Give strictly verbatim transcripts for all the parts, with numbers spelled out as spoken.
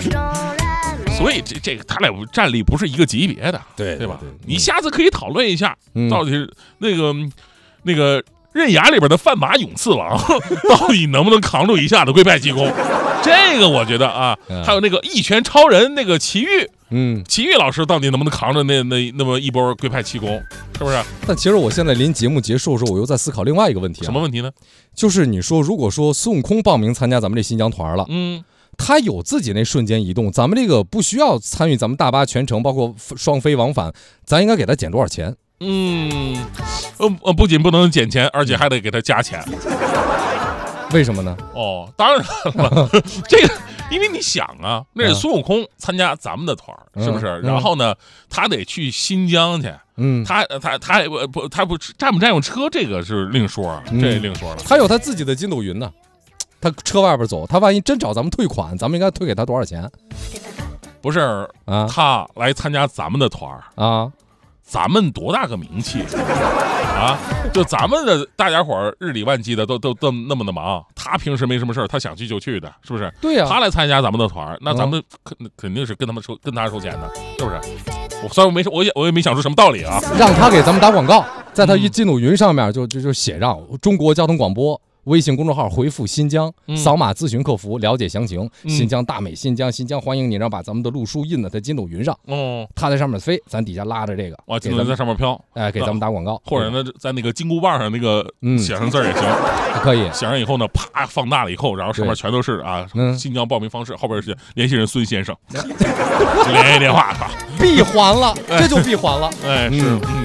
所以这这个他俩战力不是一个级别的， 对对吧？ 对对你下次可以讨论一下， 嗯、 到底是那个那个刃牙里边的范马勇次郎，到底能不能扛住一下子龟派气功？这个我觉得啊， 嗯、 还有那个一拳超人那个齐豫。 嗯， 齐豫老师到底能不能扛着那那那么一波龟派气功，是不是？ 但其实我现在临节目结束的时候，我又在思考另外一个问题、啊。 什么问题呢？ 就是你说，如果说孙悟空报名参加咱们这新疆团了， 嗯， 他有自己那瞬间移动，咱们这个不需要参与咱们大巴全程，包括双飞往返，咱应该给他减多少钱？ 嗯，呃呃，不仅不能减钱，而且还得给他加钱。 为什么呢？ 哦，当然了，这个。因为你想啊，那是孙悟空参加咱们的团、嗯、是不是、嗯？然后呢，他得去新疆去，嗯，他他他不他不占不占用车，这个是另说，嗯、这另说了。 他有他自己的筋斗云呢，他车外边走，他万一真找咱们退款，咱们应该退给他多少钱？ 不是啊，他来参加咱们的团啊，咱们多大个名气啊！就咱们的大家伙儿日理万机的都都都那么的忙，他平时没什么事儿，他想去就去的，是不是？ 对呀、啊， 他来参加咱们的团，那咱们肯、嗯、肯定是跟他们收跟他收钱的，是不是？我虽然没我也我也没想出什么道理啊， 让他给咱们打广告，在他一筋斗云上面就就就写上中国交通广播。微信公众号回复新疆，扫码咨询客服了解详情。嗯、新疆大美新疆，新疆欢迎你，然后把咱们的路书印在他筋斗云上。哦，他在上面飞，咱底下拉着这个， 哇，筋斗云在上面飘， 哎，给咱们打广告， 或者呢，在那个金箍棒上那个写上字儿也行， 嗯、可以。 写上以后呢，啪放大了以后，然后上面全都是啊，嗯、新疆报名方式，后边是联系人孙先生，联系电话， 闭环了，这就闭环了。 哎，是，嗯。嗯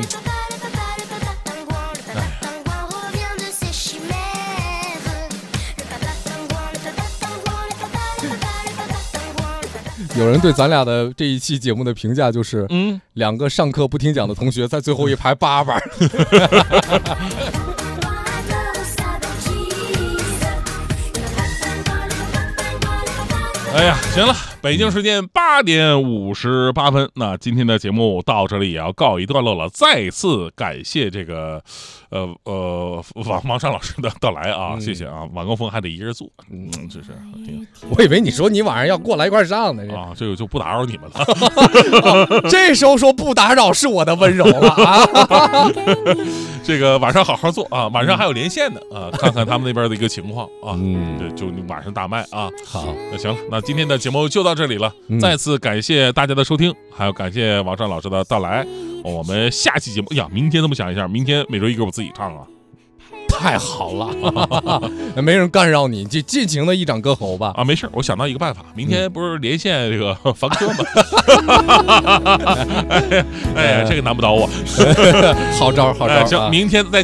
有人对咱俩的这一期节目的评价就是，嗯，两个上课不听讲的同学在最后一排叭叭。 哎呀，行了，北京时间八点五十八分，那今天的节目到这里也要告一段落了。再次感谢这个，呃呃，王王山老师的到来啊，嗯、谢谢啊。晚高峰还得一人做，嗯，这是。 我以为你说你晚上要过来一块上呢啊，这个就不打扰你们了。 哦、这时候说不打扰是我的温柔了啊。 这个晚上好好做啊，晚上还有连线的啊，看看他们那边的一个情况啊。嗯，就晚上大麦啊。 好， 那行了，那今天的节目就到这里了。嗯、再次感谢大家的收听，还有感谢王山老师的到来。我们下期节目，哎呀，明天这么想一下，明天每周一歌我自己唱啊。 太好了，没人干扰你，就尽情的一展歌喉吧。 啊，没事，我想到一个办法，明天不是连线这个房车吗？哎呀，这个难不倒我。 好招，好招。 行，明天再见。